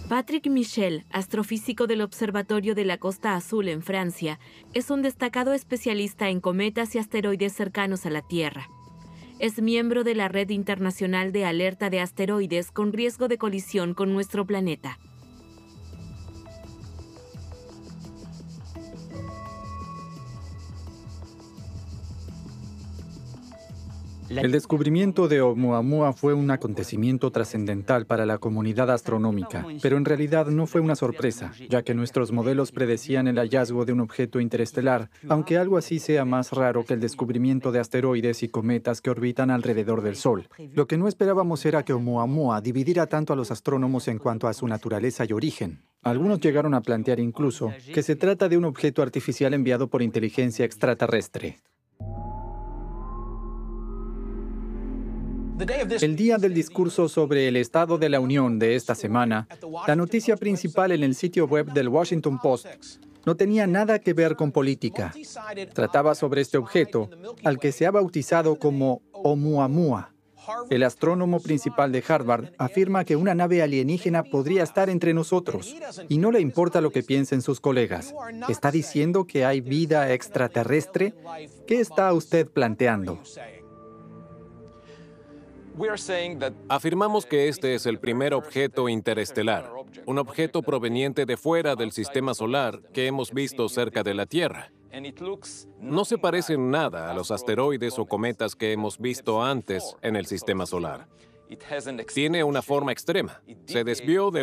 Patrick Michel, astrofísico del Observatorio de la Costa Azul en Francia, es un destacado especialista en cometas y asteroides cercanos a la Tierra. Es miembro de la Red Internacional de Alerta de Asteroides con riesgo de colisión con nuestro planeta. El descubrimiento de Oumuamua fue un acontecimiento trascendental para la comunidad astronómica, pero en realidad no fue una sorpresa, ya que nuestros modelos predecían el hallazgo de un objeto interestelar, aunque algo así sea más raro que el descubrimiento de asteroides y cometas que orbitan alrededor del Sol. Lo que no esperábamos era que Oumuamua dividiera tanto a los astrónomos en cuanto a su naturaleza y origen. Algunos llegaron a plantear incluso que se trata de un objeto artificial enviado por inteligencia extraterrestre. El día del discurso sobre el Estado de la Unión de esta semana, la noticia principal en el sitio web del Washington Post no tenía nada que ver con política. Trataba sobre este objeto, al que se ha bautizado como Oumuamua. El astrónomo principal de Harvard afirma que una nave alienígena podría estar entre nosotros, y no le importa lo que piensen sus colegas. ¿Está diciendo que hay vida extraterrestre? ¿Qué está usted planteando? Afirmamos que este es el primer objeto interestelar, un objeto proveniente de fuera del sistema solar que hemos visto cerca de la Tierra. No se parece en nada a los asteroides o cometas que hemos visto antes en el sistema solar. Tiene una forma extrema. Se desvió de